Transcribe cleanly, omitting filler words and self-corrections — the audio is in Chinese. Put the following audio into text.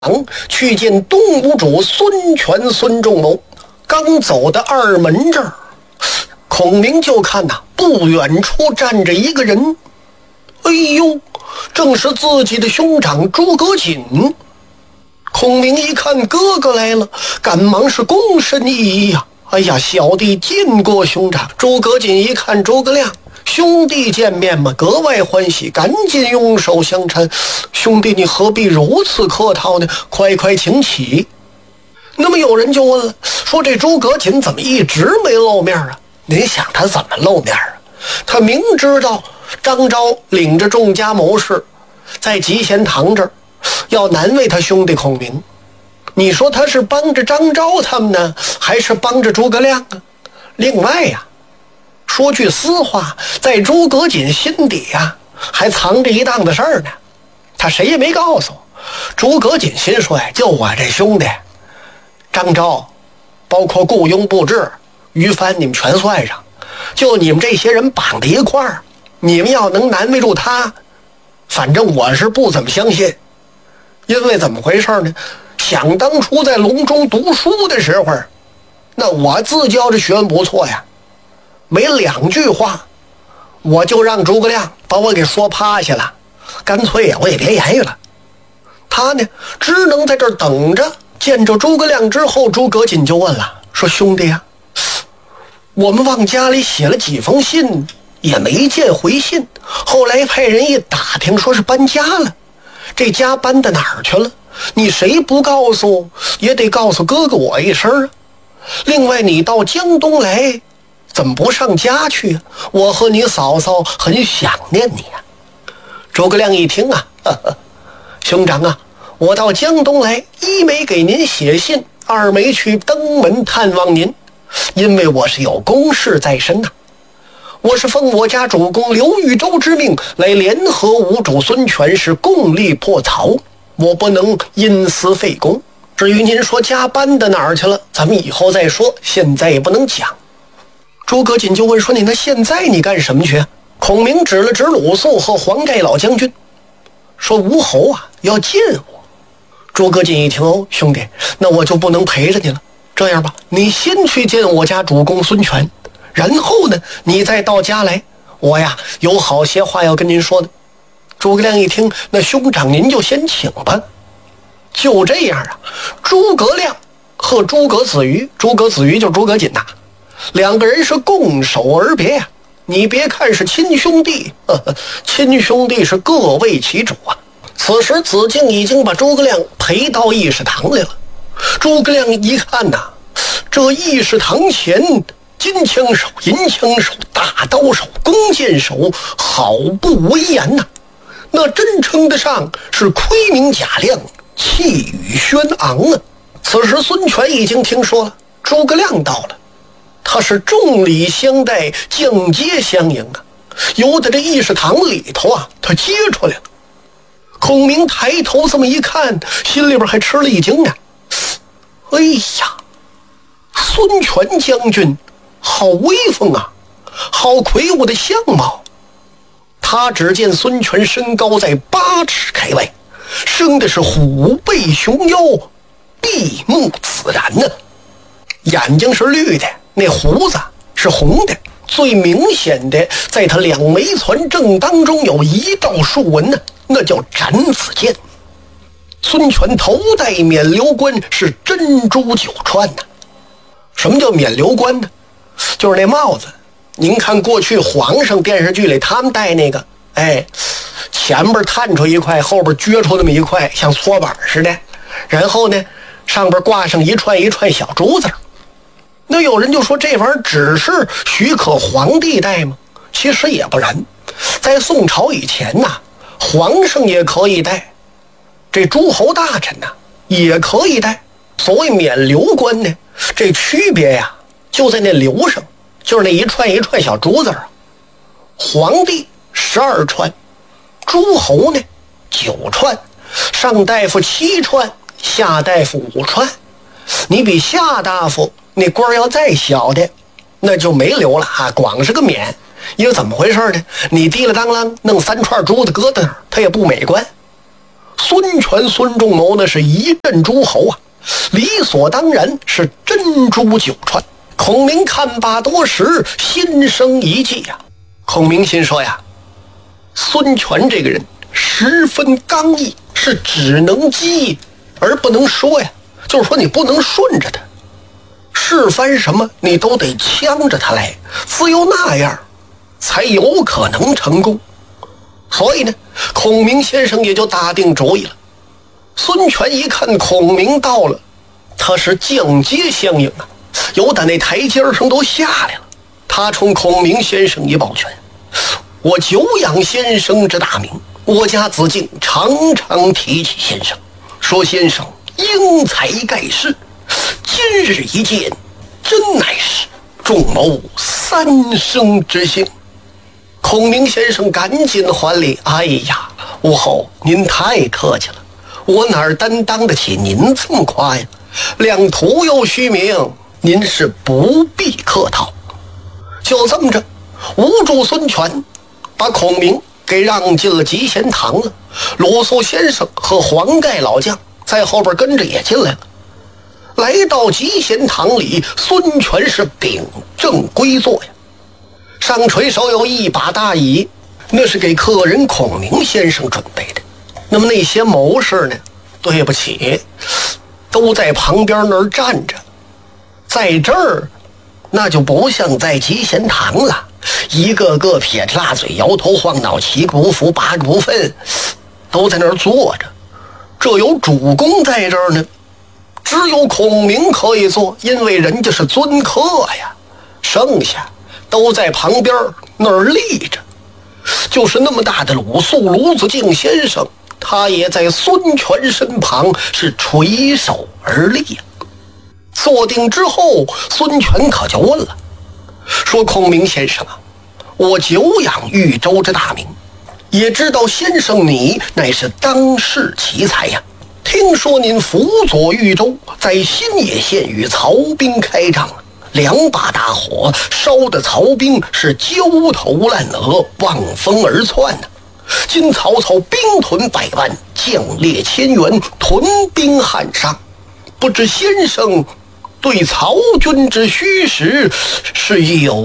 去见东吴主孙权孙仲谋。刚走到二门这儿，孔明就看不远处站着一个人，哎呦，正是自己的兄长诸葛瑾。孔明一看哥哥来了，赶忙是躬身一揖呀，哎呀，小弟见过兄长。诸葛瑾一看诸葛亮，兄弟见面嘛，格外欢喜，赶紧拥手相搀。兄弟，你何必如此客套呢？快快请起。那么有人就问了，说这诸葛瑾怎么一直没露面啊？您想他怎么露面啊？他明知道张昭领着众家谋士在集贤堂这儿要难为他兄弟孔明，你说他是帮着张昭他们呢，还是帮着诸葛亮啊？另外呀，说句私话，在诸葛瑾心底呀，还藏着一档子事儿呢，他谁也没告诉。诸葛瑾心说呀，就我这兄弟张昭，包括顾雍、布置、于帆，你们全算上，就你们这些人绑在一块儿，你们要能难为住他，反正我是不怎么相信。因为怎么回事呢？想当初在隆中读书的时候，那我自教这学问不错呀，没2句话我就让诸葛亮把我给说趴下了，干脆呀我也别言语了。他呢只能在这儿等着。见着诸葛亮之后，诸葛瑾就问了，说兄弟呀，我们往家里写了几封信也没见回信，后来派人一打听说是搬家了，这家搬到哪儿去了？你谁不告诉也得告诉哥哥我一声啊。另外你到江东来怎么不上家去啊？我和你嫂嫂很想念你啊。诸葛亮一听啊，兄长啊，我到江东来，一没给您写信，二没去登门探望您，因为我是有公事在身呐。我是奉我家主公刘豫州之命来联合吴主孙权，是共力破曹，我不能因私废公。至于您说家搬到哪儿去了，咱们以后再说，现在也不能讲。诸葛瑾就问说，你那现在你干什么去？孔明指了指鲁肃和黄盖老将军，说吴侯啊要见我。诸葛瑾一听，哦，兄弟，那我就不能陪着你了。这样吧，你先去见我家主公孙权，然后呢，你再到家来，我呀有好些话要跟您说的。诸葛亮一听，那兄长您就先请吧。就这样啊，诸葛亮和诸葛子瑜，诸葛子瑜就是诸葛瑾呐，两个人是共手而别呀。你别看是亲兄弟，亲兄弟是各为其主啊。此时子敬已经把诸葛亮陪到议事堂来了。诸葛亮一看呐，这议事堂前金枪手、银枪手、大刀手、弓箭手，好不威严呐，那真称得上是盔明甲亮，气宇轩昂啊。此时孙权已经听说了诸葛亮到了，他是众礼相待，将阶相迎啊。由在这议事堂里头啊，他接出来了。孔明抬头这么一看，心里边还吃了一惊啊！哎呀，孙权将军好威风啊，好魁梧的相貌。他只见孙权身高在8尺开外，生的是虎背熊腰，闭目自然呢。眼睛是绿的，那胡子是红的，最明显的在他2枚攒正当中有一道竖纹呢，那叫斩子剑。孙权头戴冕旒冠，是珍珠9串呢。什么叫冕旒冠呢？就是那帽子，您看过去皇上电视剧里他们戴那个，前边探出一块，后边撅出那么一块，像搓板似的，然后呢上边挂上一串一串小珠子。那有人就说这玩意儿只是许可皇帝戴吗？其实也不然，在宋朝以前呐，皇上也可以戴，这诸侯大臣呐也可以戴。所谓冕旒冠呢，这区别呀就在那旒上，就是那一串一串小珠子啊。皇帝12串，诸侯呢9串，上大夫7串，下大夫5串。你比下大夫那官要再小的，那就没留了啊，光是个冕。因为怎么回事呢？你滴了当啷弄3串珠子搁在那儿，它也不美观。 孙权、孙仲谋那是一任诸侯啊，理所当然是珍珠九串。孔明看罢多时，心生一计呀。孔明心说呀，孙权这个人十分刚毅，是只能记而不能说呀，就是说你不能顺着他，是番什么你都得呛着他来，只有那样才有可能成功。所以呢，孔明先生也就打定主意了。孙权一看孔明到了，他是将阶相迎啊，有的那台阶上都下来了。他冲孔明先生一抱拳，我久仰先生之大名，我家子敬常常提起先生，说先生英才盖世，今日一见，真乃是仲谋三生之幸。孔明先生赶紧还礼，哎呀，武侯您太客气了，我哪儿担当得起您这么夸呀？两徒有虚名，您是不必客套。就这么着，无助孙权把孔明给让进了集贤堂了。鲁肃先生和黄盖老将在后边跟着也进来了。来到集贤堂里，孙权是秉正归坐呀，上垂手有一把大椅，那是给客人孔明先生准备的。那么那些谋士呢，对不起，都在旁边那儿站着。在这儿那就不像在集贤堂了，一个个撇着大嘴，摇头晃脑，七个不服八个不忿，都在那儿坐着。这有主公在这儿呢，只有孔明可以坐，因为人家是尊客呀。剩下都在旁边那儿立着。就是那么大的鲁肃鲁子敬先生，他也在孙权身旁是垂手而立呀。坐定之后，孙权可就问了，说孔明先生啊，我久仰豫州之大名，也知道先生你乃是当世奇才呀。听说您辅佐豫州，在新野县与曹兵开仗，两把大火烧得曹兵是焦头烂额，望风而窜呢。今曹操兵屯100万，将列千员，屯兵汉上，不知先生对曹军之虚实是有